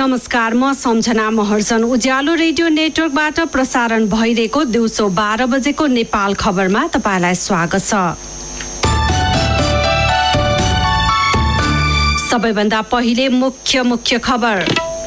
नमस्कार, म सम्झना महर्जन। उज्यालो रेडियो नेटवर्कबाट प्रसारण भइरहेको दिउँसो 12 बजेको नेपाल खबरमा तपाईलाई स्वागत छ। सबैभन्दा पहिले मुख्य खबर।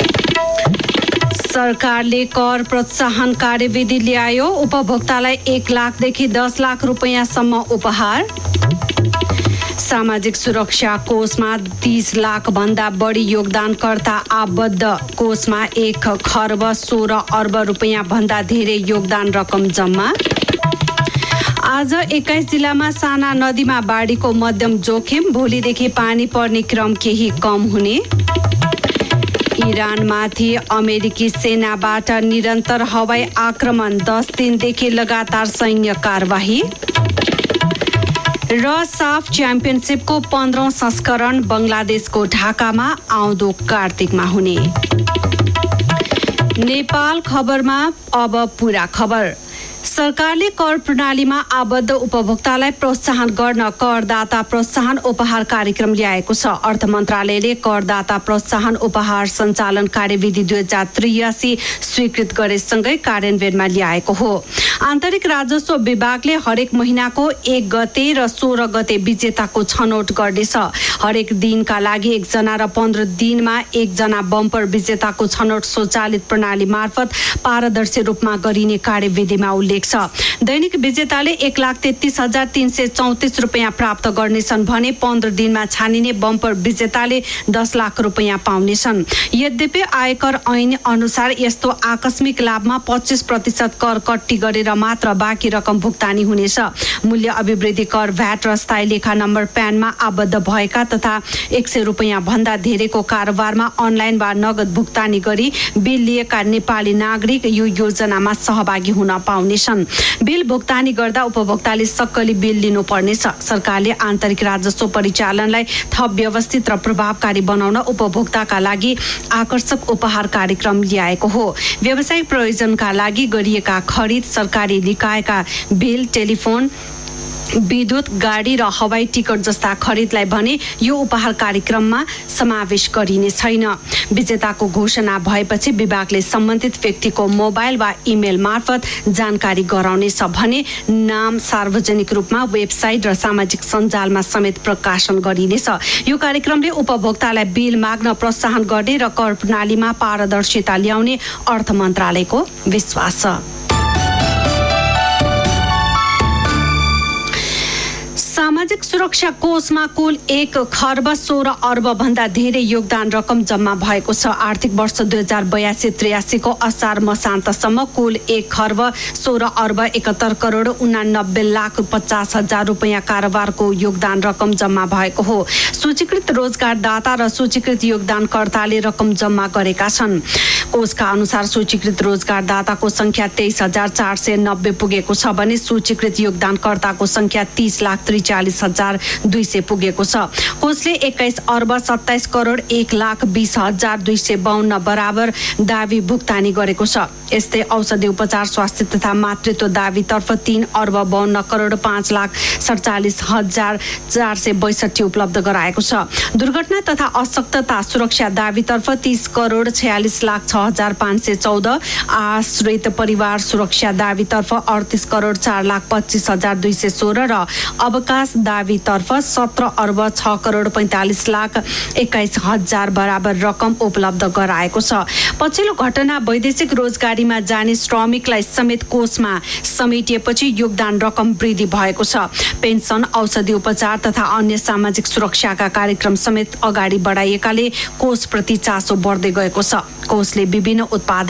सरकारले कर प्रोत्साहन कार्यविधि ल्यायो। उपभोक्तालाई 1 लाखदेखि 10 लाख रुपैयाँसम्म उपहार। सामाजिक सुरक्षा कोषमा 30 लाख भन्दा बढी योगदानकर्ता आबद्ध। कोषमा 1 खर्ब 16 अर्ब रुपैयाँ भन्दा धेरै योगदान रकम जम्मा। आज 21 जिल्लामा साना नदीमा बाढीको मध्यम जोखिम। भोलिदेखि पानी पर्ने क्रम केही कम हुने। इरानमाथि अमेरिकी सेनाबाट निरन्तर हवाई आक्रमण। 10 दिनदेखि लगातार सैन्य कारबाही। र साफ च्याम्पियनसिपको 15औं संस्करण बङ्गलादेशको ढाकामा आउँदो कार्तिकमा हुने। नेपाल खबरमा अब पूरा खबर। सरकारले कर प्रणालीमा आबद्ध उपभोक्तालाई प्रोत्साहन गर्न करदाता प्रोत्साहन उपहार कार्यक्रम ल्याएको छ। अर्थ मन्त्रालयले करदाता प्रोत्साहन उपहार सञ्चालन कार्यविधि 2083 स्वीकृत गरेसँगै कार्यान्वयनमा ल्याएको हो। आन्तरिक राजस्व विभागले हरेक महिनाको 1 गते र 16 गते विजेताको छनौट गर्नेछ। हरेक दिनका लागि 1 जना र 15 दिनमा 1 जना बम्पर विजेताको छनौट स्वचालित प्रणाली मार्फत पारदर्शी रूपमा गरिने कार्यविधिमा उल्लेख छ। दैनिक विजेताले 1,33,334 रुपैयाँ प्राप्त गर्नेछन् भने 15 दिनमा छानिने बम्पर विजेताले 10 लाख रुपैयाँ पाउनेछन्। यद्यपि आयकर ऐन अनुसार यस्तो आकस्मिक लाभमा 25% कर कट्टी गरेर मात्र बाँकी रकम भुक्तानी हुनेछ। मूल्य अभिवृद्धि कर, भ्याट र स्थायी लेखा नम्बर प्यानमा आबद्ध भएका तथा 100 रुपैयाँ भन्दा धेरैको कारोबारमा अनलाइन वा नगद भुक्तानी गरी बिल लिएका नेपाली नागरिक यो योजनामा सहभागी हुन पाउनेछन्। बिल भुक्तानी गर्दा उपभोक्ताले सक्कली बिल लिनुपर्नेछ। सरकारले आन्तरिक राजस्व परिचालनलाई थप व्यवस्थित र प्रभावकारी बनाउन उपभोक्ताका लागि आकर्षक उपहार कार्यक्रम ल्याएको हो। व्यावसायिक प्रयोजनका लागि गरिएका खरिद, सरकारी निकायका बिल, टेलिफोन, विद्युत, गाडी र हवाई टिकट जस्ता खरिदलाई भने यो उपहार कार्यक्रममा समावेश गरिने छैन। विजेताको घोषणा भएपछि विभागले सम्बन्धित व्यक्तिको मोबाइल वा इमेल मार्फत जानकारी गराउनेछ भने नाम सार्वजनिक रूपमा वेबसाइट र सामाजिक सञ्जालमा समेत प्रकाशन गरिनेछ। यो कार्यक्रमले उपभोक्तालाई बिल माग्न प्रोत्साहन गर्ने र कर प्रणालीमा पारदर्शिता ल्याउने अर्थ मन्त्रालयको विश्वास छ। सामाजिक सुरक्षा कोषमा कुल 1 खर्ब 16 अर्ब भन्दा धेरै योगदान रकम जम्मा भएको छ। आर्थिक वर्ष 2082-83 को असार मसान्तसम्म कुल 1 खर्ब 16 अर्ब 71 करोड 89 लाख 50 हजार रुपैयाँ कारोबारको योगदान रकम जम्मा भएको हो। सूचीकृत रोजगारदाता र सूचीकृत योगदानकर्ताले रकम जम्मा गरेका छन्। कोषका अनुसार सूचीकृत रोजगारदाताको संख्या 23,490 पुगेको छ भने सूचीकृत योगदानकर्ताको संख्या 30,43,200 पुगेको छ। कोषले 21 अर्ब 27 करोड 1 लाख 20 हजार 252 बराबर दावी भुक्तानी गरेको छ। यस्तै औषधि उपचार, स्वास्थ्य तथा मातृत्व दावीतर्फ 3 अर्ब 52 करोड 5 लाख 47 हजार 462 उपलब्ध गराएको छ। दुर्घटना तथा अशक्तता सुरक्षा दावीतर्फ 30 करोड 46 लाख 6 हजार 514, आश्रित परिवार सुरक्षा दावीतर्फ 38 करोड 4 लाख 25 हजार 216 र अवकाश दावीतर्फ 17 अर्ब 6 करोड 45 लाख 21 हजार बराबर रकम उपलब्ध गराएको छ। पछिल्लो घटना वैदेशिक रोजगारीमा जाने श्रमिकलाई समेत कोषमा समेटिएपछि योगदान रकम वृद्धि भएको छ। पेन्सन, औषधि उपचार तथा अन्य सामाजिक सुरक्षाका कार्यक्रम समेत अगाडि बढाइएकाले कोषप्रति चासो बढ्दै गएको छ। कोषले विभिन्न उत्पादन